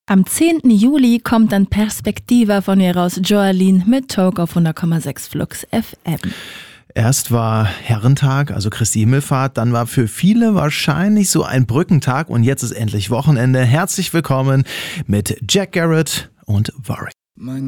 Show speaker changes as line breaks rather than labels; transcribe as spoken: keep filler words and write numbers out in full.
Am zehnten Juli kommt dann Perspektiva von ihr raus, Joaline mit Talk auf hundert Komma sechs Flux F M.
Erst war Herrentag, also Christi Himmelfahrt, dann war für viele wahrscheinlich so ein Brückentag und jetzt ist endlich Wochenende. Herzlich willkommen mit Jack Garratt und Warwick.